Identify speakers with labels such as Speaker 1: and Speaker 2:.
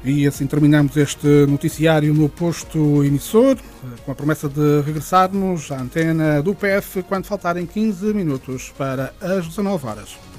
Speaker 1: E assim terminamos este noticiário no posto emissor, com a promessa de regressarmos à antena do PF quando faltarem 15 minutos para as 19 horas.